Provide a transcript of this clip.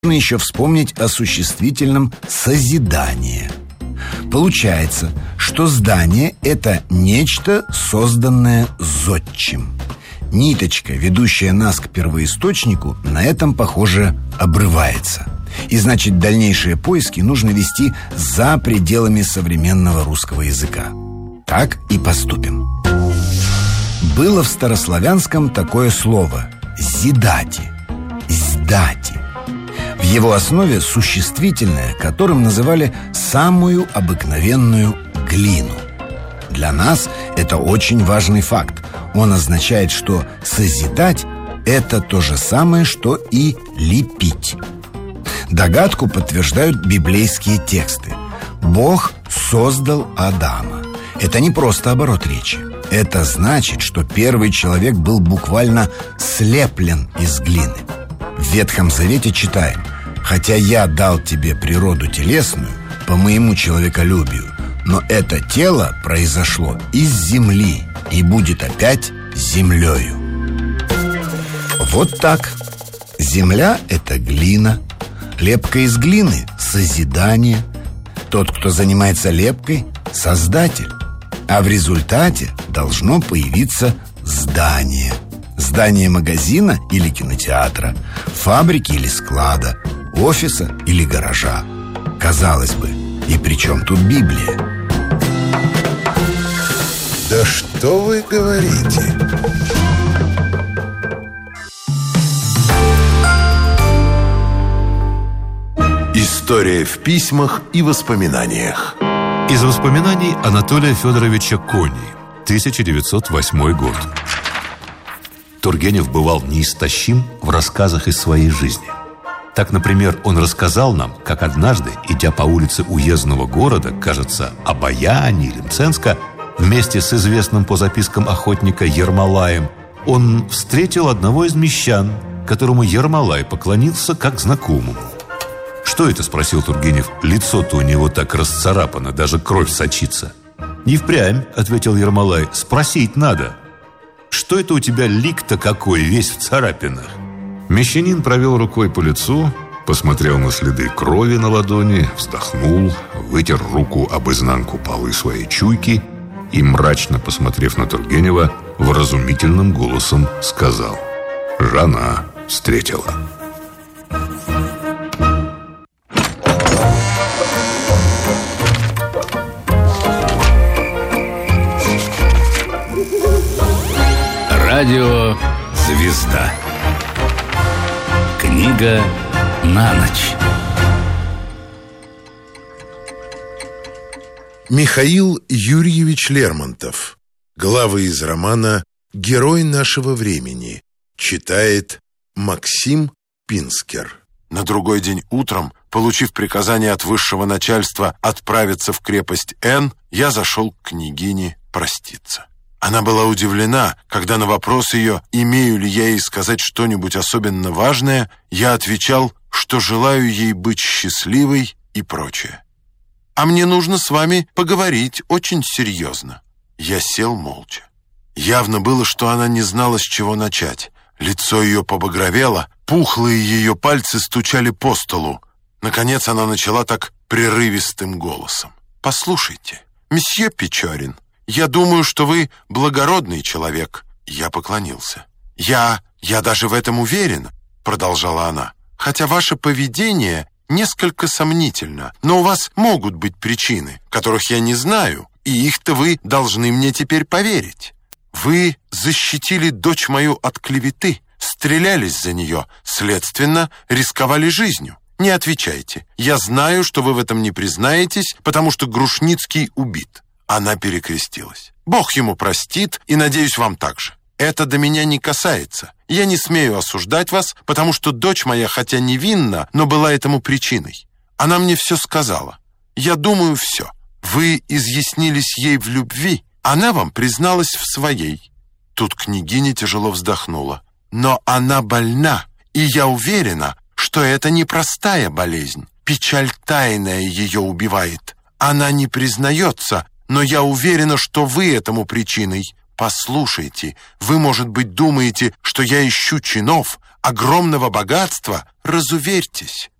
Нужно еще вспомнить о существительном «созидание». Получается, что здание – это нечто, созданное зодчим. Ниточка, ведущая нас к первоисточнику, на этом, похоже, обрывается. И значит, дальнейшие поиски нужно вести за пределами современного русского языка. Так и поступим. Было в старославянском такое слово «зидати», «сдати». В его основе существительное, которым называли самую обыкновенную глину. Для нас это очень важный факт. Он означает, что созидать – это то же самое, что и лепить. Догадку подтверждают библейские тексты. Бог создал Адама. Это не просто оборот речи. Это значит, что первый человек был буквально слеплен из глины. В Ветхом Завете читаем: «Хотя я дал тебе природу телесную по моему человеколюбию, но это тело произошло из земли и будет опять землею». Вот так. Земля – это глина. Лепка из глины – созидание. Тот, кто занимается лепкой – создатель. А в результате должно появиться здание. Здание магазина или кинотеатра, фабрики или склада, офиса или гаража. Казалось бы, и при чем тут Библия? Да что вы говорите? История в письмах и воспоминаниях. Из воспоминаний Анатолия Федоровича Кони, 1908 год. Тургенев бывал неистощим в рассказах из своей жизни. Так, например, он рассказал нам, как однажды, идя по улице уездного города, кажется, Обаяни или Мценска, вместе с известным по запискам охотника Ермолаем, он встретил одного из мещан, которому Ермолай поклонился как знакомому. «Что это?» – спросил Тургенев. «Лицо-то у него так расцарапано, даже кровь сочится». «Не впрямь», – ответил Ермолай, – «спросить надо». «Что это у тебя лик-то какой, весь в царапинах?» Мещанин провел рукой по лицу, посмотрел на следы крови на ладони, вздохнул, вытер руку об изнанку полы своей чуйки и, мрачно посмотрев на Тургенева, вразумительным голосом сказал: «Жена встретила». Радио «Звезда». Книга на ночь. Михаил Юрьевич Лермонтов. Главы из романа «Герой нашего времени». Читает Максим Пинскер. На другой день утром, получив приказание от высшего начальства отправиться в крепость Н, я зашел к княгине проститься. Она была удивлена, когда на вопрос ее, имею ли я ей сказать что-нибудь особенно важное, я отвечал, что желаю ей быть счастливой и прочее. «А мне нужно с вами поговорить очень серьезно». Я сел молча. Явно было, что она не знала, с чего начать. Лицо ее побагровело, пухлые ее пальцы стучали по столу. Наконец она начала так прерывистым голосом: «Послушайте, месье Печорин, я думаю, что вы благородный человек». Я поклонился. Я даже в этом уверен», — продолжала она. «Хотя ваше поведение несколько сомнительно, но у вас могут быть причины, которых я не знаю, и их-то вы должны мне теперь поверить. Вы защитили дочь мою от клеветы, стрелялись за нее, следственно, рисковали жизнью. Не отвечайте. Я знаю, что вы в этом не признаетесь, потому что Грушницкий убит». Она перекрестилась. «Бог ему простит, и, надеюсь, вам также. Это до меня не касается. Я не смею осуждать вас, потому что дочь моя, хотя невинна, но была этому причиной. Она мне все сказала. Я думаю, все. Вы изъяснились ей в любви, она вам призналась в своей». Тут княгиня тяжело вздохнула. «Но она больна, и я уверена, что это непростая болезнь. Печаль тайная ее убивает. Она не признается, но я уверена, что вы этому причиной. Послушайте, вы, может быть, думаете, что я ищу чинов, огромного богатства? Разуверьтесь,